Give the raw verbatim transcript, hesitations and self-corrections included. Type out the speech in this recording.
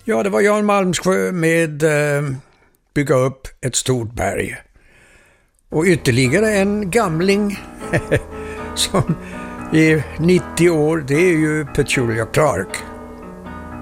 Ja, det var Jan Malmsjö med eh, Bygga upp ett stort berg. Och ytterligare en gamling som är nittio år, det är ju Petula Clark.